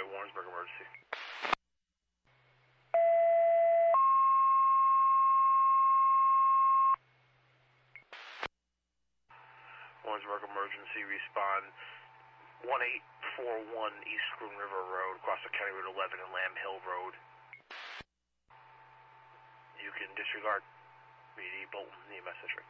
Warrensburg emergency. Warrensburg emergency, respond 1841 East Spoon River Road, across the County Route 11 and Lamb Hill Road. You can disregard BD Bolton EMS entry.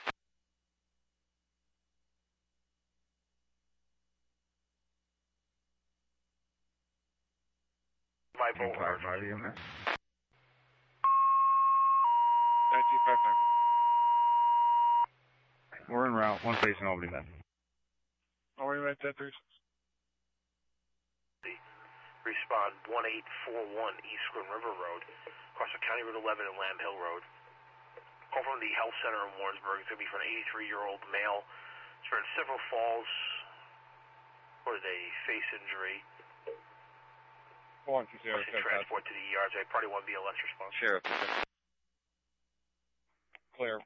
My Bolton emergency. 9255. We're en route, one station, Albany, Med. Albany, Med, 1036. Respond 1841 East Spoon River Road, across the County Route 11 and Lamb Hill Road. Call from the health center in Warrensburg. It's going to be for an 83-year-old male. Experienced several falls. What is a face injury? Transport to the ER. Party 1 BLS response. Sheriff. Clear.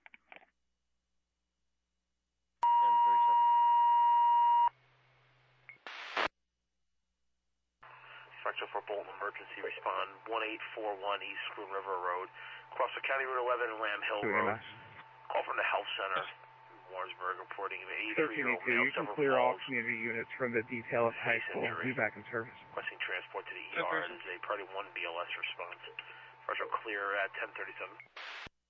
1037. Spectral for Bolton emergency, respond 1841 East Spoon River Road, across the County Route 11 and Lamb Hill Road. Call from the health center in Warrensburg, reporting an 83-year-old male. You can clear all community units from the detail of high school. Be back in service. Requesting transport to the ER. It is a Party 1 BLS response. Partial clear at 1037.